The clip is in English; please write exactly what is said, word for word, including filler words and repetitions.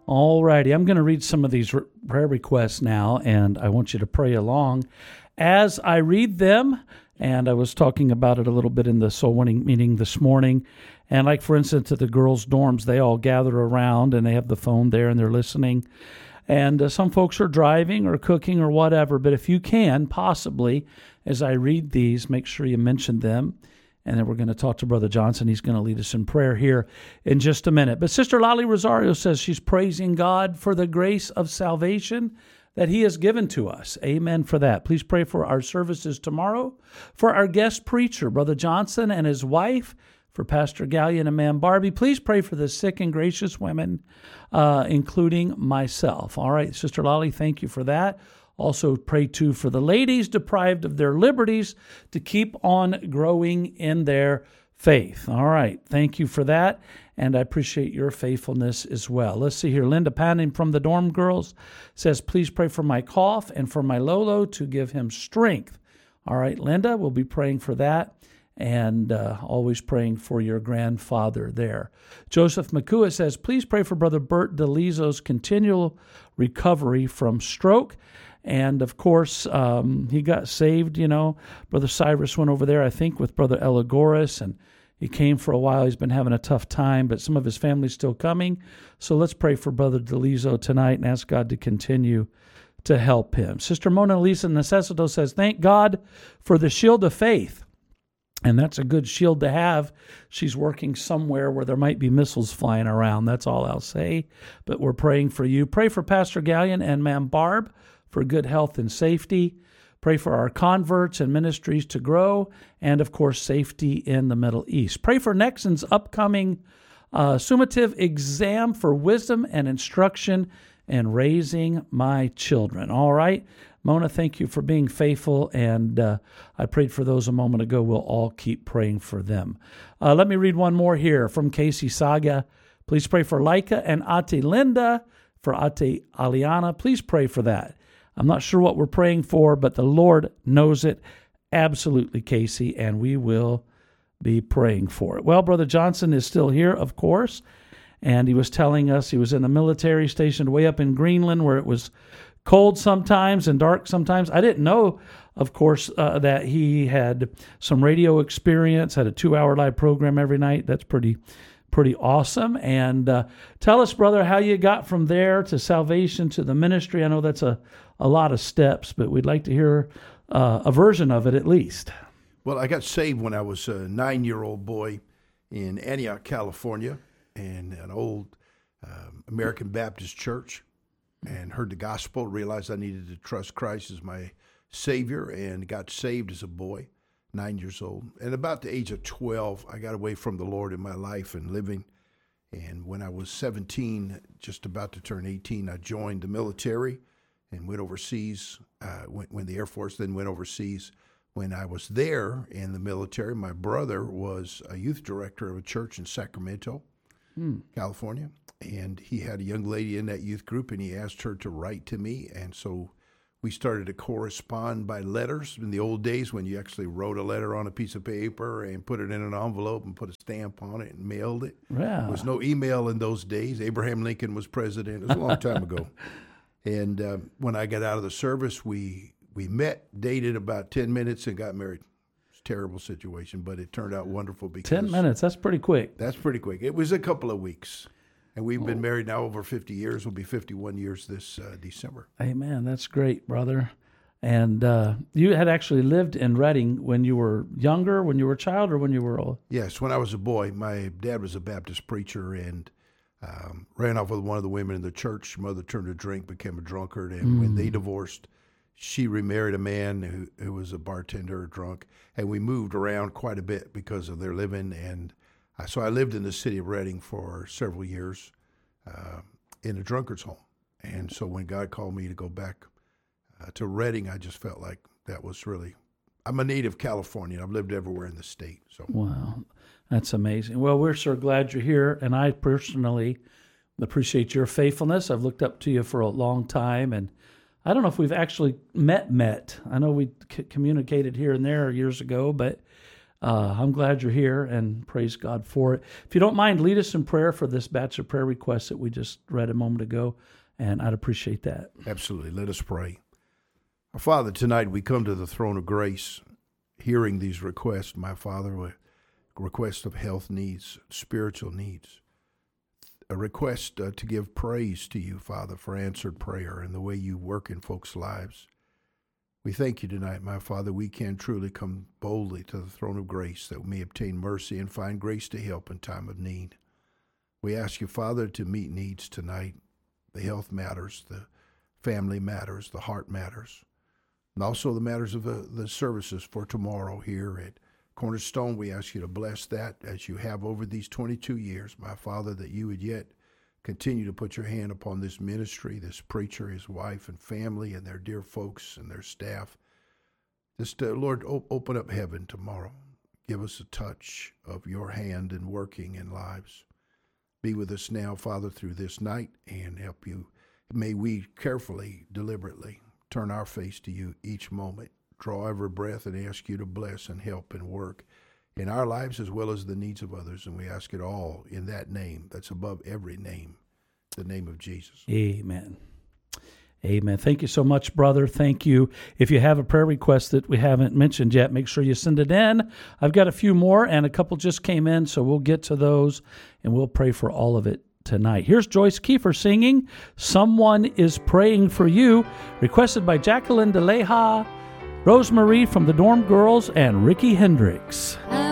All righty. I'm going to read some of these re- prayer requests now, and I want you to pray along as I read them. And I was talking about it a little bit in the soul winning meeting this morning. And like, for instance, at the girls' dorms, they all gather around and they have the phone there and they're listening. And uh, some folks are driving or cooking or whatever. But if you can, possibly, as I read these, make sure you mention them. And then we're going to talk to Brother Johnson. He's going to lead us in prayer here in just a minute. But Sister Lolly Rosario says she's praising God for the grace of salvation that he has given to us. Amen for that. Please pray for our services tomorrow, for our guest preacher, Brother Johnson, and his wife, for Pastor Gallion and Ma'am Barbie. Please pray for the sick and gracious women, uh, including myself. All right, Sister Lolly, thank you for that. Also pray, too, for the ladies deprived of their liberties to keep on growing in their faith. All right, thank you for that, and I appreciate your faithfulness as well. Let's see here. Linda Panning from the Dorm Girls says, please pray for my cough and for my Lolo to give him strength. All right, Linda, we'll be praying for that, and uh, always praying for your grandfather there. Joseph McCua says, please pray for Brother Bert DeLizo's continual recovery from stroke. And, of course, um, he got saved, you know. Brother Cyrus went over there, I think, with Brother Elagoras, and he came for a while. He's been having a tough time, but some of his family's still coming. So let's pray for Brother DeLizo tonight and ask God to continue to help him. Sister Mona Lisa Necessito says, thank God for the shield of faith. And that's a good shield to have. She's working somewhere where there might be missiles flying around. That's all I'll say. But we're praying for you. Pray for Pastor Gallion and Ma'am Barb for good health and safety. Pray for our converts and ministries to grow. And, of course, safety in the Middle East. Pray for Nexon's upcoming uh, summative exam for wisdom and instruction and raising my children. All right. Mona, thank you for being faithful, and uh, I prayed for those a moment ago. We'll all keep praying for them. Uh, let me read one more here from Casey Saga. Please pray for Laika and Ate Linda, for Ate Aliana. Please pray for that. I'm not sure what we're praying for, but the Lord knows it absolutely, Casey, and we will be praying for it. Well, Brother Johnson is still here, of course, and he was telling us he was in a military stationed way up in Greenland where it was cold sometimes and dark sometimes. I didn't know, of course, uh, that he had some radio experience, had a two-hour live program every night. That's pretty pretty awesome. And uh, tell us, brother, how you got from there to salvation to the ministry. I know that's a, a lot of steps, but we'd like to hear uh, a version of it at least. Well, I got saved when I was a nine-year-old boy in Antioch, California, in an old um, American Baptist church, and heard the gospel, realized I needed to trust Christ as my Savior, and got saved as a boy, nine years old. And about the age of twelve, I got away from the Lord in my life and living. And when I was seventeen, just about to turn eighteen, I joined the military and went overseas, uh, went, went the Air Force, then went overseas. When I was there in the military, my brother was a youth director of a church in Sacramento, hmm. California. And he had a young lady in that youth group, and he asked her to write to me. And so we started to correspond by letters. In the old days when you actually wrote a letter on a piece of paper and put it in an envelope and put a stamp on it and mailed it. Wow. There was no email in those days. Abraham Lincoln was president. It was a long time ago. And uh, when I got out of the service, we we met, dated about ten minutes, and got married. It's a terrible situation, but it turned out wonderful. Because ten minutes, that's pretty quick. That's pretty quick. It was a couple of weeks. And we've been married now over fifty years. We'll be fifty-one years this uh, December. Amen. That's great, brother. And uh, you had actually lived in Redding when you were younger, when you were a child, or when you were old? Yes, when I was a boy. My dad was a Baptist preacher and um, ran off with one of the women in the church. Mother turned to drink, became a drunkard. And mm. when they divorced, she remarried a man who, who was a bartender, drunk. And we moved around quite a bit because of their living. And So I lived in the city of Redding for several years uh, in a drunkard's home. And so when God called me to go back uh, to Redding, I just felt like that was really, I'm a native Californian. I've lived everywhere in the state. So wow, that's amazing. Well, we're so glad you're here. And I personally appreciate your faithfulness. I've looked up to you for a long time. And I don't know if we've actually met, met. I know we c- communicated here and there years ago, but Uh, I'm glad you're here, and praise God for it. If you don't mind, lead us in prayer for this batch of prayer requests that we just read a moment ago, and I'd appreciate that. Absolutely. Let us pray. Our Father, tonight we come to the throne of grace, hearing these requests, my Father, requests of health needs, spiritual needs, a request uh, to give praise to you, Father, for answered prayer and the way you work in folks' lives. We thank you tonight, my Father. We can truly come boldly to the throne of grace that we may obtain mercy and find grace to help in time of need. We ask you, Father, to meet needs tonight. The health matters, the family matters, the heart matters, and also the matters of the, the services for tomorrow here at Cornerstone. We ask you to bless that as you have over these twenty-two years, my Father, that you would yet continue to put your hand upon this ministry, this preacher, his wife and family, and their dear folks and their staff. Just, uh, Lord, op- open up heaven tomorrow. Give us a touch of your hand in working in lives. Be with us now, Father, through this night, and help you. May we carefully, deliberately turn our face to you each moment. Draw every breath and ask you to bless and help and work in our lives as well as the needs of others. And we ask it all in that name that's above every name, the name of Jesus. Amen. Amen. Thank you so much, brother. Thank you. If you have a prayer request that we haven't mentioned yet, make sure you send it in. I've got a few more, and a couple just came in, so we'll get to those, and we'll pray for all of it tonight. Here's Joyce Kiefer singing Someone is Praying for You, requested by Jacqueline DeLeja, Rosemarie from the Dorm Girls, and Ricky Hendricks.